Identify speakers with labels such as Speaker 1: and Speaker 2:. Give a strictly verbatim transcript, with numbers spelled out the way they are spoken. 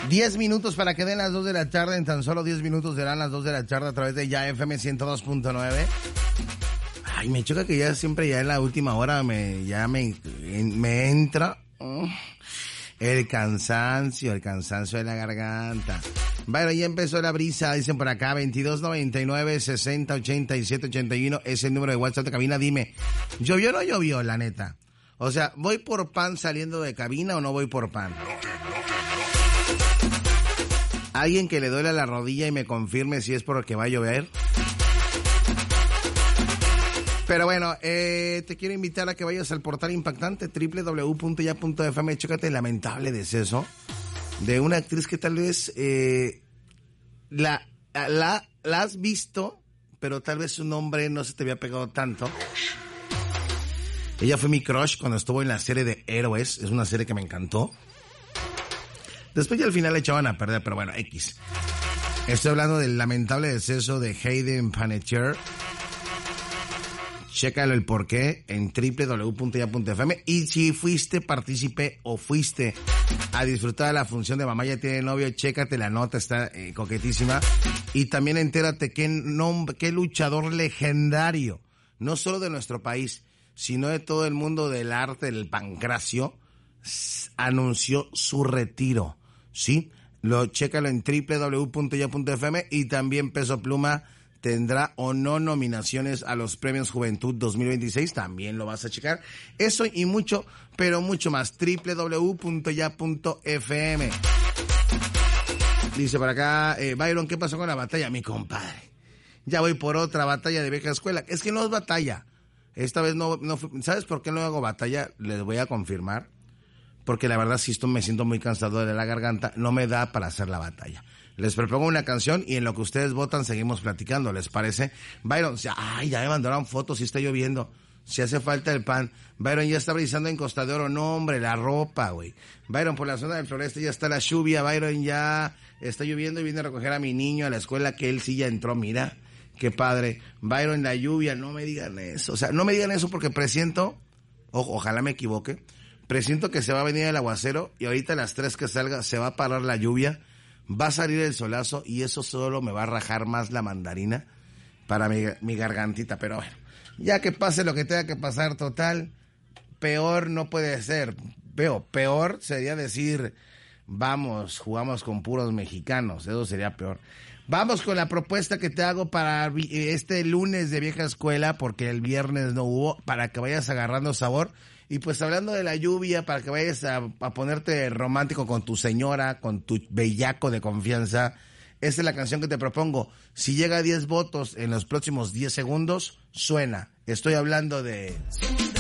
Speaker 1: diez minutos para que den las dos de la tarde. En tan solo diez minutos serán las dos de la tarde a través de Ya F M ciento dos punto nueve. Ay, me choca que ya siempre ya en la última hora me, ya me, me entra uh, el cansancio, el cansancio de la garganta. Bueno, ya empezó la brisa, dicen por acá, veintidós noventa y nueve, sesenta, ochenta y siete, ochenta y uno, es el número de WhatsApp de cabina. Dime, ¿llovió o no llovió, la neta? O sea, ¿voy por pan saliendo de cabina o no voy por pan? ¿Alguien que le duele la rodilla y me confirme si es porque va a llover? Pero bueno, eh, te quiero invitar a que vayas al portal impactante doble u doble u doble u punto ya punto f m. Chécate el lamentable deceso de una actriz que tal vez eh, la, la, la has visto, pero tal vez su nombre no se te había pegado tanto. Ella fue mi crush cuando estuvo en la serie de Héroes. Es una serie que me encantó. Después ya al final le echaban a perder, pero bueno, X. Estoy hablando del lamentable deceso de Hayden Panettiere. Chécalo el porqué en doble u doble u doble u punto ya punto f m. Y si fuiste partícipe o fuiste a disfrutar de la función de Mamá Ya Tiene Novio, chécate la nota, está eh, coquetísima. Y también entérate qué nombre, qué luchador legendario, no solo de nuestro país, sino de todo el mundo del arte del pancracio, anunció su retiro. ¿Sí? Lo chécalo en doble u doble u doble u punto ya punto f m. Y también Peso Pluma tendrá o no nominaciones a los Premios Juventud dos mil veintiséis, también lo vas a checar. Eso y mucho, pero mucho más. doble u doble u doble u punto ya punto f m. Dice por acá, eh, Byron, ¿qué pasó con la batalla? Mi compadre, ya voy por otra batalla de vieja escuela. Es que no es batalla. Esta vez no, no, ¿sabes por qué no hago batalla? Les voy a confirmar. Porque la verdad, si esto me siento muy cansado de la garganta, no me da para hacer la batalla. Les propongo una canción y en lo que ustedes votan seguimos platicando, ¿les parece? Byron, ay, ya me mandaron fotos, si está lloviendo, si hace falta el pan. Byron, ya está brisando en Costa de Oro, no hombre, la ropa, güey. Byron, por la zona del Floreste ya está la lluvia, Byron, ya está lloviendo y viene a recoger a mi niño a la escuela, que él sí ya entró, mira, qué padre. Byron, la lluvia, no me digan eso, o sea, no me digan eso porque presiento, o, ojalá me equivoque, presiento que se va a venir el aguacero y ahorita a las tres que salga se va a parar la lluvia. Va a salir el solazo y eso solo me va a rajar más la mandarina para mi, mi gargantita. Pero bueno, ya que pase lo que tenga que pasar, total, peor no puede ser. Veo, peor sería decir, vamos, jugamos con puros mexicanos. Eso sería peor. Vamos con la propuesta que te hago para este lunes de vieja escuela, porque el viernes no hubo, para que vayas agarrando sabor. Y pues hablando de la lluvia, para que vayas a, a ponerte romántico con tu señora, con tu bellaco de confianza, esta es la canción que te propongo. Si llega a diez votos en los próximos diez segundos, suena. Estoy hablando de...